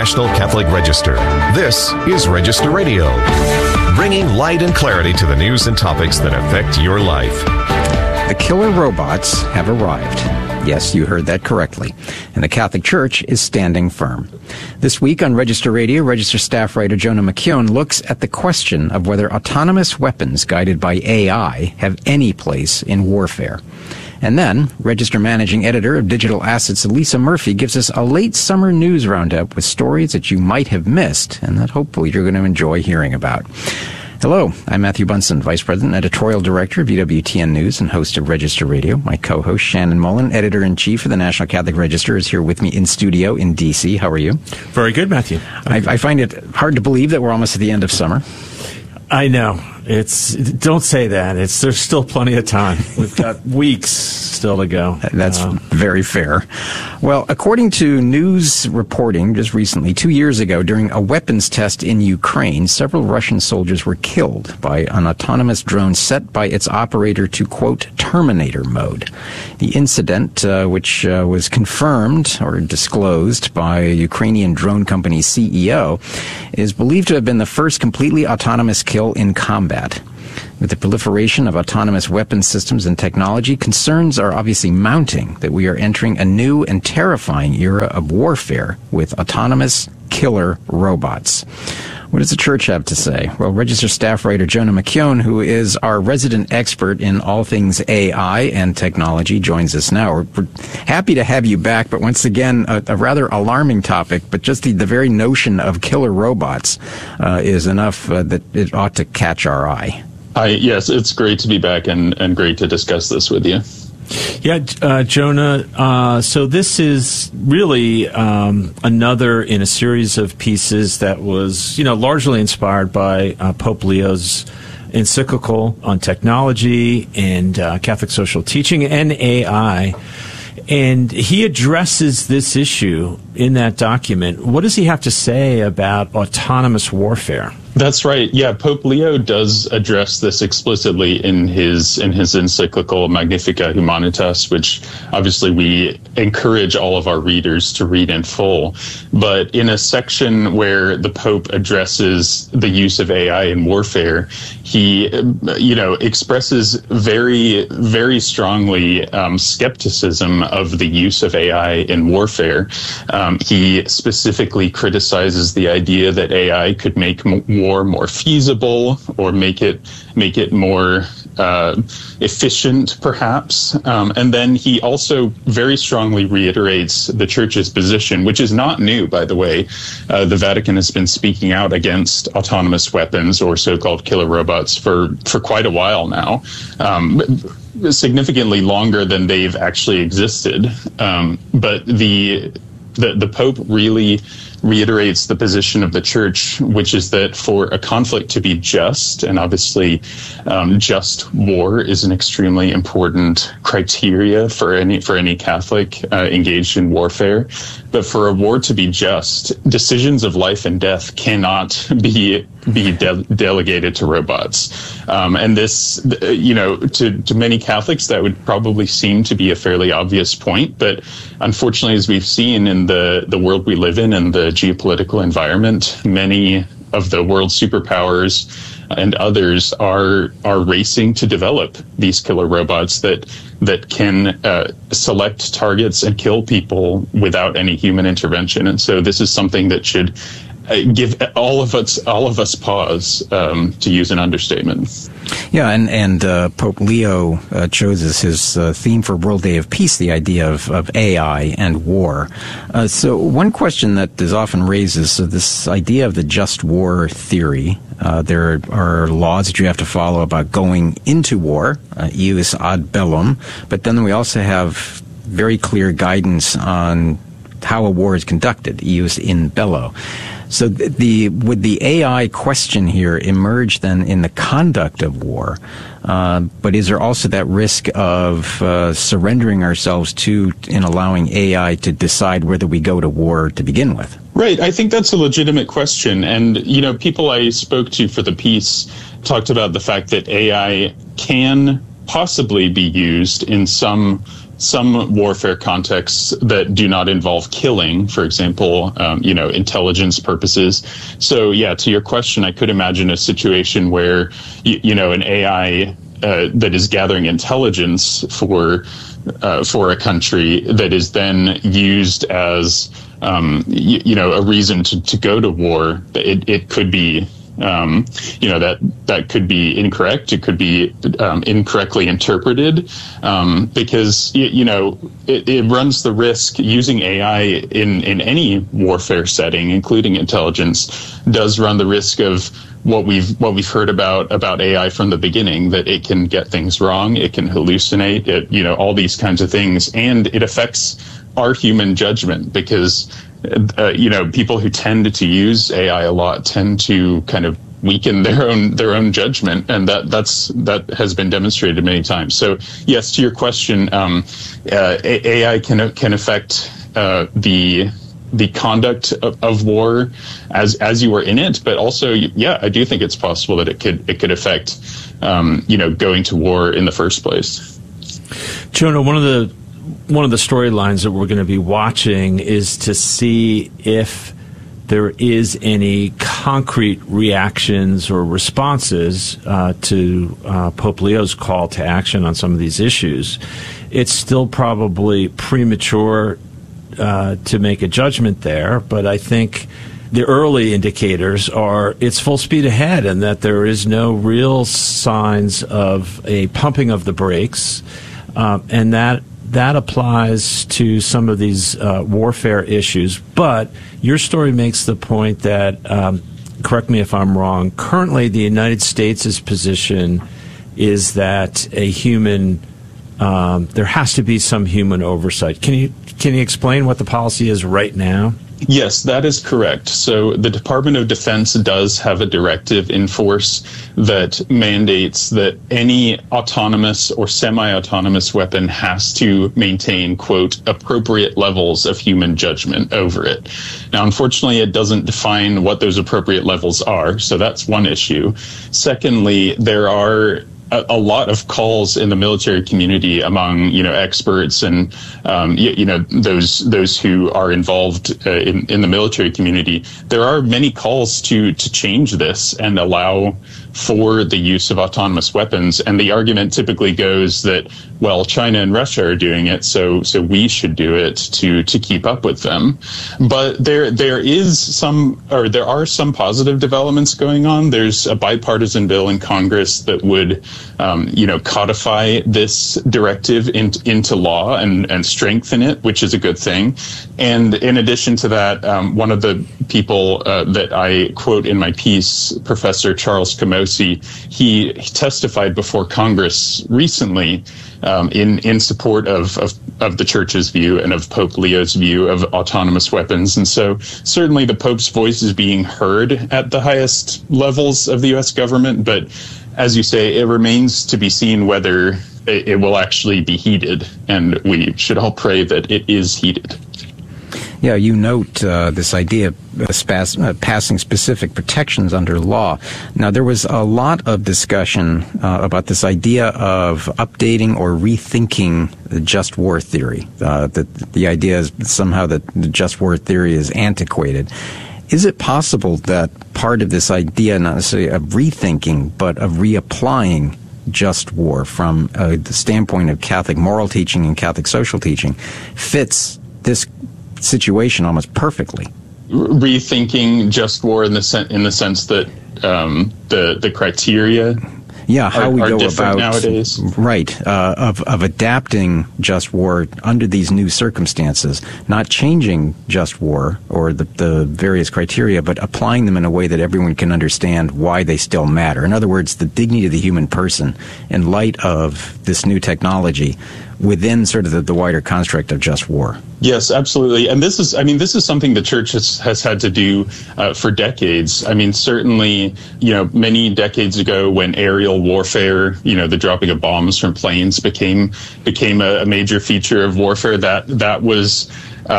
National Catholic Register. This is Register Radio, bringing light and clarity to the news and topics that affect your life. The killer robots have arrived. Yes, you heard that correctly. And the Catholic Church is standing firm. This week on Register Radio, Register staff writer Jonah McKeown looks at the question of whether autonomous weapons guided by AI have any place in warfare. And then, Register Managing Editor of Digital Assets, Lisa Murphy, gives us a late summer news roundup with stories that you might have missed and that hopefully you're going to enjoy hearing about. Hello, I'm Matthew Bunson, Vice President, Editorial Director of EWTN News and host of Register Radio. My co-host, Shannon Mullen, Editor-in-Chief of the National Catholic Register, is here with me in studio in D.C. How are you? Very good, Matthew. I find it hard to believe that we're almost at the end of summer. I know. Don't say that. There's still plenty of time. We've got weeks still to go. That's very fair. Well, according to news reporting just recently, 2 years ago, during a weapons test in Ukraine, several Russian soldiers were killed by an autonomous drone set by its operator to, quote, Terminator mode. The incident, which was confirmed or disclosed by a Ukrainian drone company CEO, is believed to have been the first completely autonomous kill in combat. With the proliferation of autonomous weapon systems and technology, concerns are obviously mounting that we are entering a new and terrifying era of warfare with autonomous killer robots. What does the Church have to say? Well, Register staff writer Jonah McKeown, who is our resident expert in all things AI and technology, joins us now. We're happy to have you back, but once again, a rather alarming topic, but just the very notion of killer robots is enough that it ought to catch our eye. Yes, it's great to be back and great to discuss this with you. Yeah, Jonah, so this is really another in a series of pieces that was, largely inspired by Pope Leo's encyclical on technology and Catholic social teaching and AI. And he addresses this issue in that document. What does he have to say about autonomous warfare? That's right. Yeah, Pope Leo does address this explicitly in his encyclical Magnificat Humanitas, which obviously we encourage all of our readers to read in full. But in a section where the Pope addresses the use of AI in warfare, he, expresses very, very strongly skepticism of the use of AI in warfare. He specifically criticizes the idea that AI could make war more feasible or make it more efficient, perhaps. And then he also very strongly reiterates the Church's position, which is not new, by the way. The Vatican has been speaking out against autonomous weapons or so-called killer robots for quite a while now. Significantly longer than they've actually existed. But the Pope really reiterates the position of the Church, which is that for a conflict to be just, and obviously just war is an extremely important criteria for any Catholic engaged in warfare. But for a war to be just, decisions of life and death cannot be delegated to robots. And this, to many Catholics, that would probably seem to be a fairly obvious point. But unfortunately, as we've seen in the world we live in and the geopolitical environment, many of the world superpowers and others are racing to develop these killer robots that can select targets and kill people without any human intervention. And so this is something that should give all of us pause, to use an understatement. Yeah, and Pope Leo chose as his theme for World Day of Peace the idea of AI and war. So one question that is often raised is this idea of the just war theory. There are laws that you have to follow about going into war, ius ad bellum, but then we also have very clear guidance on how a war is conducted, ius in bello. So would the AI question here emerge then in the conduct of war? But is there also that risk of surrendering ourselves in allowing AI to decide whether we go to war to begin with? Right. I think that's a legitimate question. And, people I spoke to for the piece talked about the fact that AI can possibly be used in some some warfare contexts that do not involve killing, for example, intelligence purposes. So, yeah, to your question, I could imagine a situation where, an AI that is gathering intelligence for a country that is then used as, a reason to go to war. It could be, that could be incorrect. It could be incorrectly interpreted, because it runs the risk. Using AI in any warfare setting, including intelligence, does run the risk of what we've heard about AI from the beginning, that it can get things wrong, it can hallucinate, all these kinds of things, and it affects our human judgment, because people who tend to use AI a lot tend to kind of weaken their own judgment, and that has been demonstrated many times. So yes, to your question, AI can affect the conduct of war as you are in it, but also, I do think it's possible that it could affect going to war in the first place. Jonah, one of the storylines that we're going to be watching is to see if there is any concrete reactions or responses to Pope Leo's call to action on some of these issues. It's still probably premature to make a judgment there, but I think the early indicators are it's full speed ahead, and that there is no real signs of a pumping of the brakes, and that applies to some of these warfare issues. But your story makes the point that, correct me if I'm wrong, currently the United States' position is that there has to be some human oversight. Can you explain what the policy is right now? Yes, that is correct. So the Department of Defense does have a directive in force that mandates that any autonomous or semi-autonomous weapon has to maintain, quote, appropriate levels of human judgment over it. Now, unfortunately, it doesn't define what those appropriate levels are, so that's one issue. Secondly, there are a lot of calls in the military community among, experts and, those who are involved in the military community. There are many calls to change this and allow for the use of autonomous weapons. And the argument typically goes that, well, China and Russia are doing it, so we should do it to keep up with them. But there are some positive developments going on. There's a bipartisan bill in Congress that would, codify this directive into law and strengthen it, which is a good thing. And in addition to that, one of the people that I quote in my piece, Professor Charles Camosy, he testified before Congress recently in support of the Church's view and of Pope Leo's view of autonomous weapons. And so certainly the Pope's voice is being heard at the highest levels of the U.S. government. But as you say, it remains to be seen whether it will actually be heeded. And we should all pray that it is heeded. Yeah, you note this idea of passing specific protections under law. Now, there was a lot of discussion about this idea of updating or rethinking the just war theory. The idea is somehow that the just war theory is antiquated. Is it possible that part of this idea, not necessarily of rethinking, but of reapplying just war from the standpoint of Catholic moral teaching and Catholic social teaching fits this situation almost perfectly? Rethinking just war in the sense that the criteria how we go about nowadays, right, of adapting just war under these new circumstances, not changing just war or the various criteria, but applying them in a way that everyone can understand why they still matter. In other words, the dignity of the human person in light of this new technology within sort of the wider construct of just war. Yes, absolutely. And this is something the Church has had to do for decades. I mean, certainly, many decades ago when aerial warfare, the dropping of bombs from planes became a major feature of warfare, that was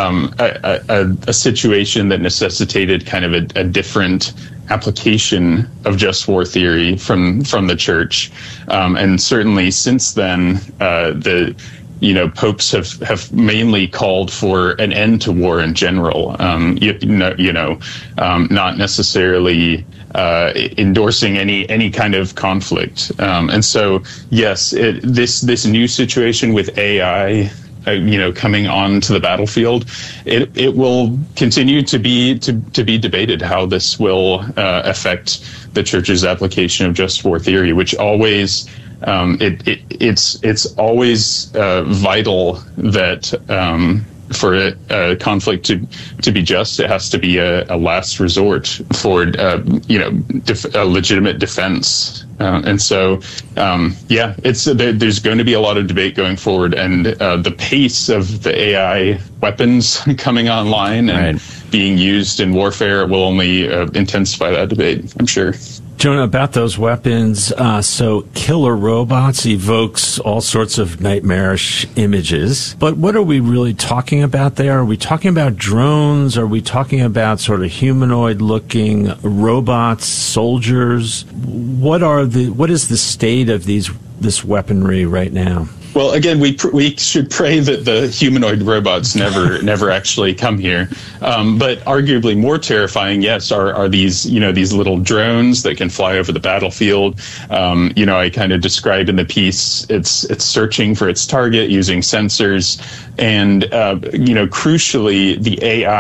a situation that necessitated kind of a different application of just war theory from the Church. And certainly since then, popes have mainly called for an end to war in general. Not necessarily endorsing any kind of conflict. And so, yes, this new situation with AI, coming onto the battlefield, it will continue to be debated how this will affect the church's application of just war theory, which always it's always vital that for a conflict to be just, it has to be a last resort for a legitimate defense. And so, there's going to be a lot of debate going forward, and the pace of the AI weapons coming online and being used in warfare will only intensify that debate, I'm sure. Jonah, about those weapons, so killer robots evokes all sorts of nightmarish images. But what are we really talking about there? Are we talking about drones? Are we talking about sort of humanoid-looking robots, soldiers? What is the state of this weaponry right now? Well, again, we should pray that the humanoid robots never actually come here. But arguably more terrifying, yes, are these these little drones that can fly over the battlefield. I kind of described in the piece, it's searching for its target using sensors, and crucially, the AI